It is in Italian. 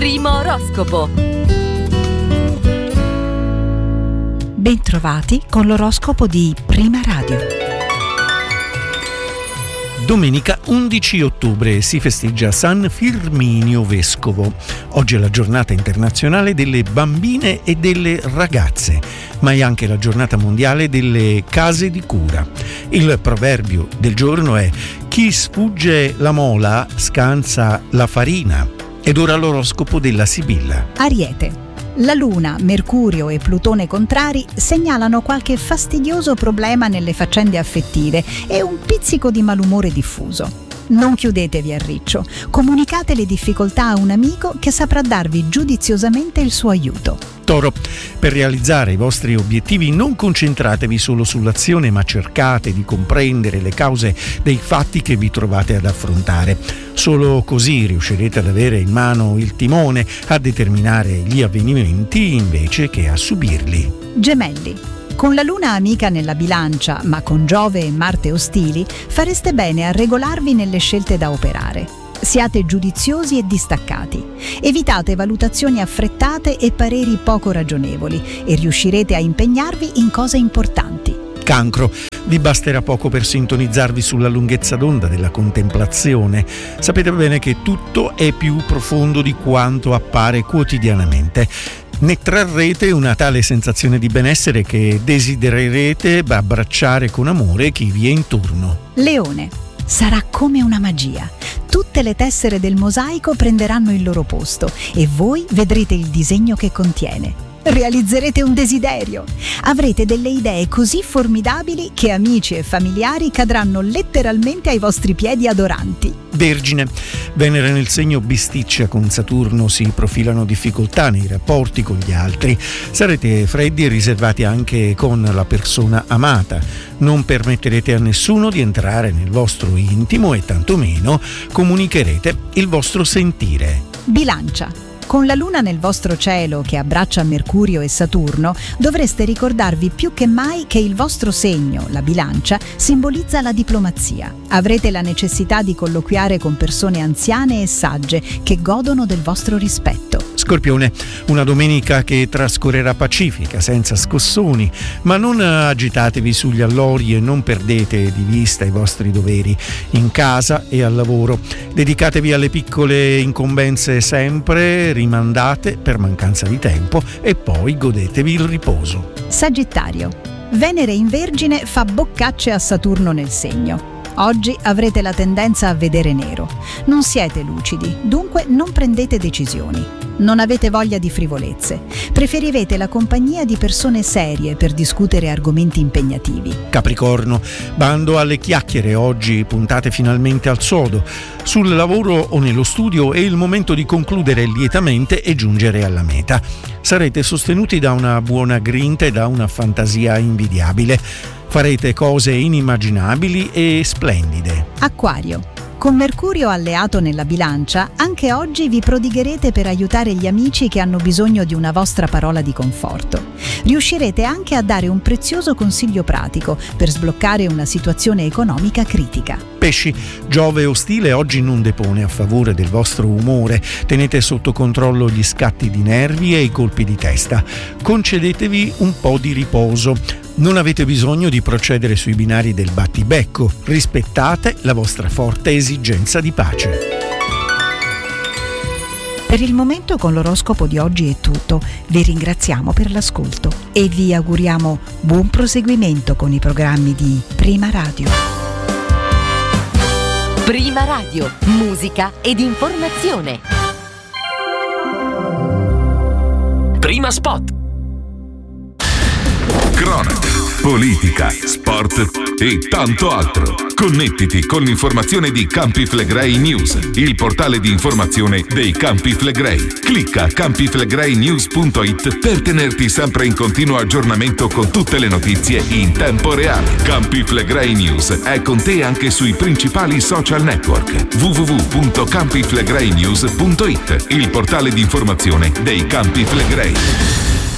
Primo oroscopo. Bentrovati con l'oroscopo di Prima Radio. Domenica 11 ottobre si festeggia San Firminio Vescovo. Oggi è la giornata internazionale delle bambine e delle ragazze, ma è anche la giornata mondiale delle case di cura. Il proverbio del giorno è: chi sfugge la mola scansa la farina. Ed ora l'oroscopo della Sibilla. Ariete. La Luna, Mercurio e Plutone contrari segnalano qualche fastidioso problema nelle faccende affettive e un pizzico di malumore diffuso. Non chiudetevi a riccio, comunicate le difficoltà a un amico che saprà darvi giudiziosamente il suo aiuto. Toro, per realizzare i vostri obiettivi non concentratevi solo sull'azione, ma cercate di comprendere le cause dei fatti che vi trovate ad affrontare. Solo così riuscirete ad avere in mano il timone, a determinare gli avvenimenti invece che a subirli. Gemelli. Con la Luna amica nella Bilancia, ma con Giove e Marte ostili, fareste bene a regolarvi nelle scelte da operare. Siate giudiziosi e distaccati. Evitate valutazioni affrettate e pareri poco ragionevoli e riuscirete a impegnarvi in cose importanti. Cancro. Vi basterà poco per sintonizzarvi sulla lunghezza d'onda della contemplazione. Sapete bene che tutto è più profondo di quanto appare quotidianamente. Ne trarrete una tale sensazione di benessere che desidererete abbracciare con amore chi vi è intorno. Leone. Sarà come una magia. Tutte le tessere del mosaico prenderanno il loro posto e voi vedrete il disegno che contiene. Realizzerete un desiderio. Avrete delle idee così formidabili che amici e familiari cadranno letteralmente ai vostri piedi adoranti. Vergine. Venere nel segno bisticcia con Saturno, si profilano difficoltà nei rapporti con gli altri. Sarete freddi e riservati anche con la persona amata. Non permetterete a nessuno di entrare nel vostro intimo e tantomeno comunicherete il vostro sentire. Bilancia. Con la Luna nel vostro cielo che abbraccia Mercurio e Saturno, dovreste ricordarvi più che mai che il vostro segno, la Bilancia, simbolizza la diplomazia. Avrete la necessità di colloquiare con persone anziane e sagge che godono del vostro rispetto. Scorpione, una domenica che trascorrerà pacifica, senza scossoni, ma non agitatevi sugli allori e non perdete di vista i vostri doveri in casa e al lavoro. Dedicatevi alle piccole incombenze sempre rimandate per mancanza di tempo e poi godetevi il riposo. Sagittario. Venere in Vergine fa boccacce a Saturno nel segno. Oggi avrete la tendenza a vedere nero. Non siete lucidi, dunque non prendete decisioni. Non avete voglia di frivolezze. Preferirete la compagnia di persone serie per discutere argomenti impegnativi. Capricorno, bando alle chiacchiere, oggi puntate finalmente al sodo. Sul lavoro o nello studio è il momento di concludere lietamente e giungere alla meta. Sarete sostenuti da una buona grinta e da una fantasia invidiabile. Farete cose inimmaginabili e splendide. Acquario. Con Mercurio alleato nella Bilancia, anche oggi vi prodigherete per aiutare gli amici che hanno bisogno di una vostra parola di conforto. Riuscirete anche a dare un prezioso consiglio pratico per sbloccare una situazione economica critica. Pesci, Giove ostile oggi non depone a favore del vostro umore. Tenete sotto controllo gli scatti di nervi e i colpi di testa. Concedetevi un po' di riposo. Non avete bisogno di procedere sui binari del battibecco. Rispettate la vostra forte esigenza di pace. Per il momento con l'oroscopo di oggi è tutto. Vi ringraziamo per l'ascolto e vi auguriamo buon proseguimento con i programmi di Prima Radio. Prima Radio, musica ed informazione. Prima Spot. Cronaca, politica, sport e tanto altro. Connettiti con l'informazione di Campi Flegrei News, il portale di informazione dei Campi Flegrei. Clicca campiflegreinews.it per tenerti sempre in continuo aggiornamento con tutte le notizie in tempo reale. Campi Flegrei News è con te anche sui principali social network. www.campiflegreinews.it, il portale di informazione dei Campi Flegrei.